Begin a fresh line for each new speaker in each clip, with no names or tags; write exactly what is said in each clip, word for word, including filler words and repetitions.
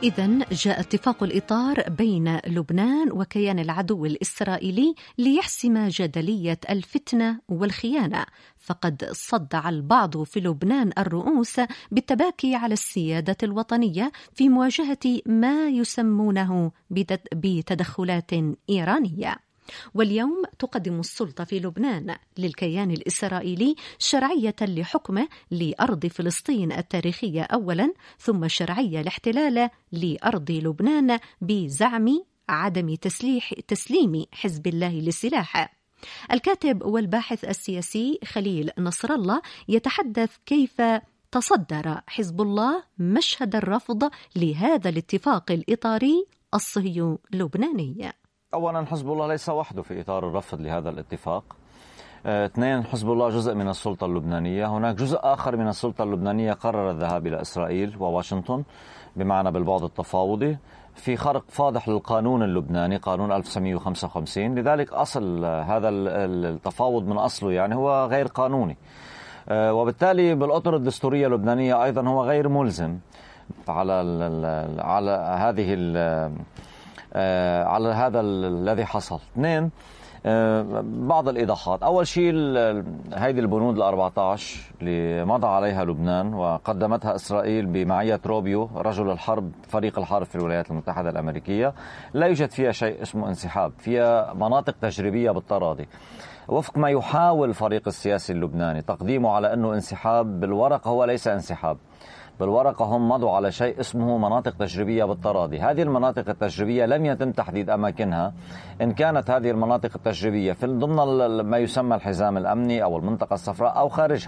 إذن جاء اتفاق الإطار بين لبنان وكيان العدو الإسرائيلي ليحسم جدلية الفتنة والخيانة، فقد صدع البعض في لبنان الرؤوس بالتباكي على السيادة الوطنية في مواجهة ما يسمونه بتدخلات إيرانية. واليوم تقدم السلطة في لبنان للكيان الإسرائيلي شرعية لحكمه لأرض فلسطين التاريخية أولا، ثم شرعية الاحتلال لأرض لبنان بزعم عدم تسليح تسليم حزب الله للسلاح. الكاتب والباحث السياسي خليل نصر الله يتحدث كيف تصدر حزب الله مشهد الرفض لهذا الاتفاق الإطاري الصهيوني اللبناني.
أولا، حزب الله ليس وحده في إطار الرفض لهذا الاتفاق. اثنين، حزب الله جزء من السلطة اللبنانية. هناك جزء آخر من السلطة اللبنانية قرر الذهاب إلى إسرائيل وواشنطن بمعنى بالبعد التفاوضي في خرق فاضح للقانون اللبناني، قانون ألف وتسعمئة وخمسة وخمسين. لذلك أصل هذا التفاوض من أصله يعني هو غير قانوني، وبالتالي بالأطر الدستورية اللبنانية أيضا هو غير ملزم على على هذه على هذا الذي حصل. اثنين، بعض الإيضاحات. أول شيء، هذه البنود الأربعة عشر اللي مضى عليها لبنان وقدمتها إسرائيل بمعية روبيو رجل الحرب فريق الحرب في الولايات المتحدة الأمريكية، لا يوجد فيها شيء اسمه انسحاب، فيها مناطق تجريبية بالتراضي وفق ما يحاول فريق السياسي اللبناني تقديمه على أنه انسحاب. بالورقة هو ليس انسحاب، بالورقة هم مضوا على شيء اسمه مناطق تجريبية بالتراضي. هذه المناطق التجريبية لم يتم تحديد أماكنها، إن كانت هذه المناطق التجريبية في ضمن ما يسمى الحزام الأمني أو المنطقة الصفراء أو خارجها.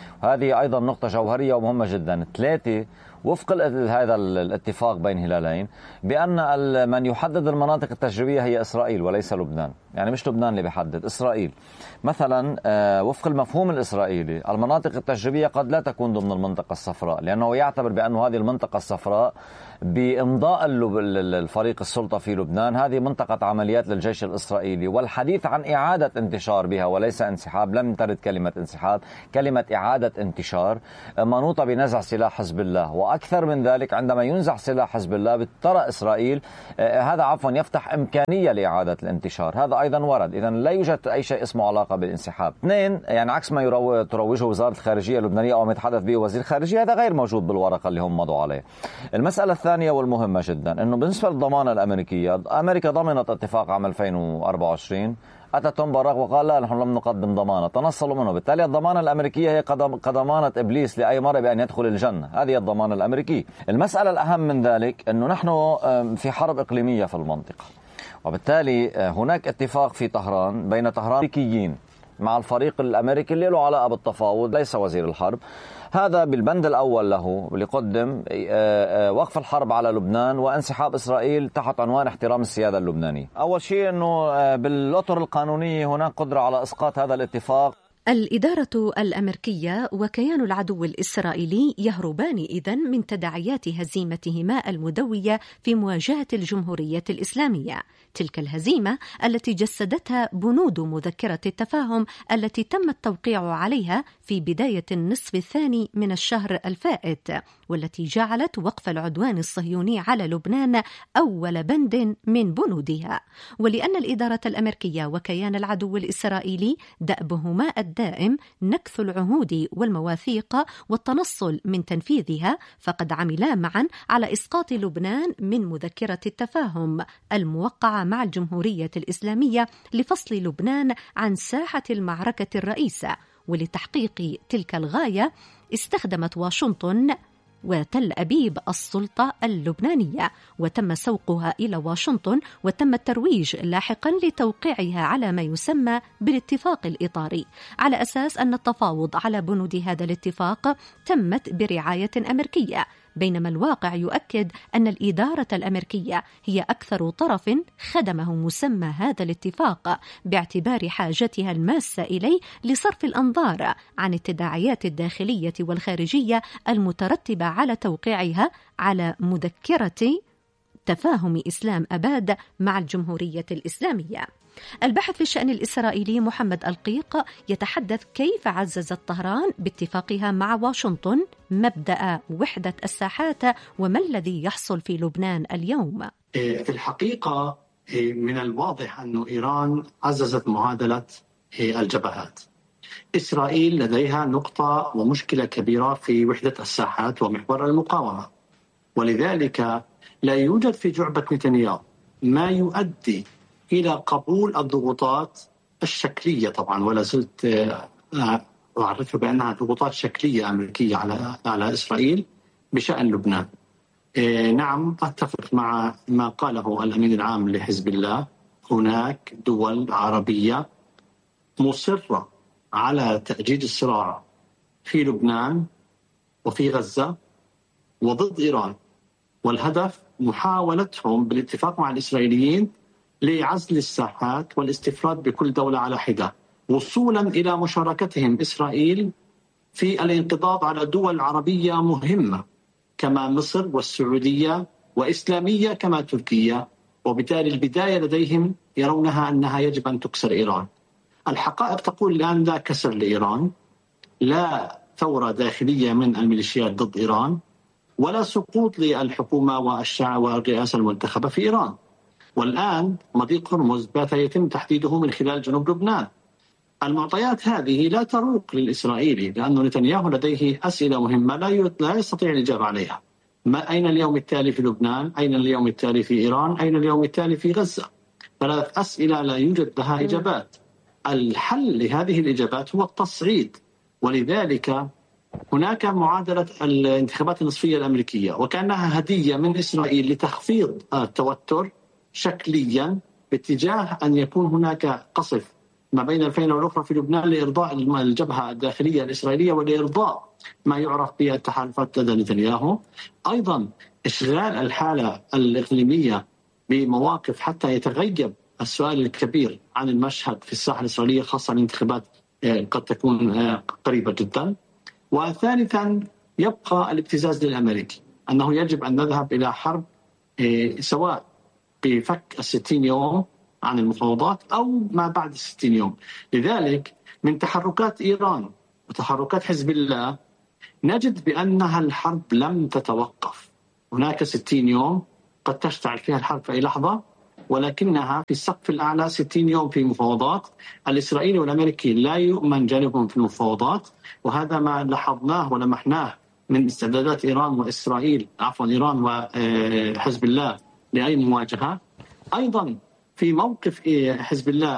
هذه أيضا نقطة جوهرية ومهمة جدا. ثلاثة، وفق هذا الاتفاق بين هلالين بأن من يحدد المناطق التجريبية هي إسرائيل وليس لبنان، يعني مش لبنان اللي بيحدد، إسرائيل. مثلا وفق المفهوم الإسرائيلي المناطق التجريبية قد لا تكون ضمن المنطقة الصفراء، لأنه يعتبر بأن هذه المنطقة الصفراء بإمضاء الفريق السلطة في لبنان هذه منطقة عمليات للجيش الإسرائيلي، والحديث عن إعادة انتشار بها وليس انسحاب. لم ترد كلمة انسحاب، كلمة إعادة انتشار منوطة بنزع سلاح حزب الله. وأكثر من ذلك، عندما ينزع سلاح حزب الله بترى إسرائيل هذا عفوا يفتح إمكانية لإعادة الانتشار. هذا أيضا ورد. إذن لا يوجد أي شيء اسمه علاقة بالانسحاب. اثنين، يعني عكس ما يرو... تروجه وزارة الخارجية اللبنانية أو ما يتحدث به وزير الخارجية، هذا غير موجود بالورقة اللي هم مضوا عليه. المسألة الثانية والمهمة جدا أنه بالنسبة للضمانة الأمريكية، أمريكا ضمنت اتفاق عام ألفين وأربعة وعشرين، أتى توم باراك وقال لا نحن لم نقدم ضمانة، تنصلوا منه. بالتالي الضمانة الأمريكية هي كضمانة إبليس لأي مرة بأن يدخل الجنة، هذه الضمانة الأمريكية. المسألة الأهم من ذلك أنه نحن في حرب إقليمية في المنطقة، وبالتالي هناك اتفاق في طهران بين طهران والأمريكيين مع الفريق الأمريكي اللي له علاقة بالتفاوض، ليس وزير الحرب. هذا بالبند الأول له اللي قدم وقف الحرب على لبنان وانسحاب إسرائيل تحت عنوان احترام السيادة اللبنانية. أول شيء أنه بالأطر القانونية هناك قدرة على إسقاط هذا الاتفاق.
الإدارة الأمريكية وكيان العدو الإسرائيلي يهربان إذن من تداعيات هزيمتهما المدوية في مواجهة الجمهورية الإسلامية، تلك الهزيمة التي جسدتها بنود مذكرة التفاهم التي تم التوقيع عليها في بداية النصف الثاني من الشهر الفائت، والتي جعلت وقف العدوان الصهيوني على لبنان أول بند من بنودها. ولأن الإدارة الأمريكية وكيان العدو الإسرائيلي دأبهما الدائم نكث العهود والمواثيق والتنصل من تنفيذها، فقد عملا معا على إسقاط لبنان من مذكرة التفاهم الموقعة مع الجمهورية الإسلامية لفصل لبنان عن ساحة المعركة الرئيسة. ولتحقيق تلك الغاية استخدمت واشنطن وتل أبيب السلطة اللبنانية، وتم سوقها إلى واشنطن وتم الترويج لاحقا لتوقيعها على ما يسمى بالاتفاق الإطاري، على أساس أن التفاوض على بنود هذا الاتفاق تمت برعاية أمريكية، بينما الواقع يؤكد أن الإدارة الأمريكية هي أكثر طرف خدمه مسمى هذا الاتفاق باعتبار حاجتها الماسة إليه لصرف الأنظار عن التداعيات الداخلية والخارجية المترتبة على توقيعها على مذكرة تفاهم إسلام أباد مع الجمهورية الإسلامية. الباحث في الشأن الإسرائيلي محمد القيق يتحدث كيف عززت طهران باتفاقها مع واشنطن مبدأ وحدة الساحات وما الذي يحصل في لبنان اليوم.
في الحقيقة من الواضح أن إيران عززت معادلة الجبهات. إسرائيل لديها نقطة ومشكلة كبيرة في وحدة الساحات ومحور المقاومة، ولذلك لا يوجد في جعبة نتنياهو ما يؤدي إلى قبول الضغوطات الشكلية، طبعا ولا زلت أعرفها بأنها ضغوطات شكلية أمريكية على على إسرائيل بشأن لبنان. نعم، أتفق مع ما قاله الأمين العام لحزب الله. هناك دول عربية مصرة على تأجيج الصراع في لبنان وفي غزة وضد إيران، والهدف محاولتهم بالاتفاق مع الإسرائيليين لعزل الساحات والاستفراد بكل دولة على حدة، وصولا إلى مشاركتهم إسرائيل في الانقضاض على دول عربية مهمة كما مصر والسعودية وإسلامية كما تركيا، وبالتالي البداية لديهم يرونها أنها يجب أن تكسر إيران. الحقائق تقول الآن لا كسر لإيران، لا ثورة داخلية من الميليشيات ضد إيران، ولا سقوط للحكومة والشعب والرئاسة المنتخبة في إيران. والآن مضيق هرمز بات يتم تحديده من خلال جنوب لبنان. المعطيات هذه لا تروق للإسرائيلي، لأن نتنياهو لديه أسئلة مهمة لا لا يستطيع الإجابة عليها. ما أين اليوم التالي في لبنان؟ أين اليوم التالي في إيران؟ أين اليوم التالي في غزة؟ ثلاث أسئلة لا يوجد لها إجابات. الحل لهذه الإجابات هو التصعيد، ولذلك هناك معادلة الانتخابات النصفية الأمريكية، وكأنها هدية من إسرائيل لتخفيض التوتر شكليا باتجاه أن يكون هناك قصف ما بين الفينة والأخرى في لبنان لإرضاء الجبهة الداخلية الإسرائيلية ولإرضاء ما يعرف بالتحالفات لدى نتنياهو. أيضا إشغال الحالة الإقليمية بمواقف حتى يتغيب السؤال الكبير عن المشهد في الساحة الإسرائيلية، خاصة الانتخابات قد تكون قريبة جدا. وثالثا يبقى الابتزاز للأمريكي، أنه يجب أن نذهب إلى حرب سواء بفك الستين يوم عن المفاوضات أو ما بعد الستين يوم. لذلك من تحركات إيران وتحركات حزب الله نجد بأنها الحرب لم تتوقف. هناك ستين يوم قد تشتعل فيها الحرب في أي لحظة، ولكنها في السقف الأعلى ستين يوم في مفاوضات. الإسرائيلي والأمريكي لا يؤمن جانبهم في المفاوضات، وهذا ما لاحظناه ولمحناه من استعدادات إيران وإسرائيل عفوا إيران وحزب الله لأي مواجهة. أيضا في موقف حزب الله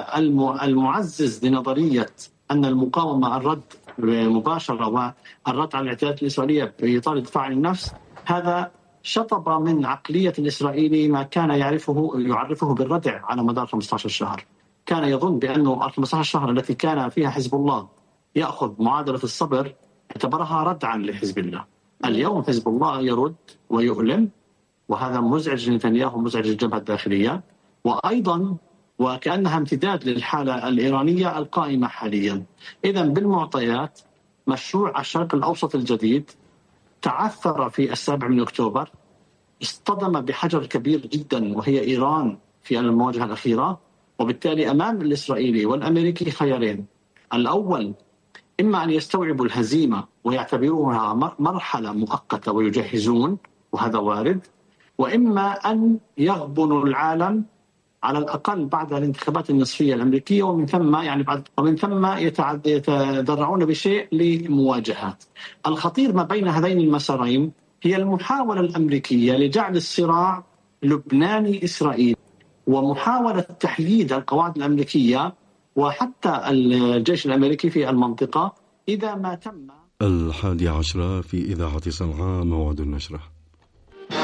المعزز لنظرية أن المقاومة الرد مباشرة والرد على الاعتداءات الإسرائيلية في إطار الدفاع عن النفس، هذا شطب من عقلية الإسرائيلي ما كان يعرفه يعرفه بالردع على مدار خمسة عشر شهر. كان يظن بأنه خمسة عشر شهر التي كان فيها حزب الله يأخذ معادلة الصبر اعتبرها ردعا لحزب الله. اليوم حزب الله يرد ويؤلم، وهذا مزعج لنتنياهو، مزعج للجبهة الداخلية، وأيضا وكأنها امتداد للحالة الإيرانية القائمة حاليا. إذن بالمعطيات مشروع الشرق الأوسط الجديد تعثر في السابع من أكتوبر، اصطدم بحجر كبير جدا وهي إيران في المواجهة الأخيرة، وبالتالي أمام الإسرائيلي والأمريكي خيارين: الأول إما أن يستوعبوا الهزيمة ويعتبروها مرحلة مؤقتة ويجهزون، وهذا وارد، وإما أن يغبنوا العالم على الأقل بعد الانتخابات النصفية الأمريكية، ومن ثم يعني بعد ومن ثم يتذرعون بشيء لمواجهات. الخطير ما بين هذين المسارين هي المحاولة الأمريكية لجعل الصراع لبناني إسرائيلي، ومحاولة تحييد القواعد الأمريكية وحتى الجيش الأمريكي في المنطقة إذا ما تم.
الحادي عشرة في إذاعة صنعاء، موعد النشرة.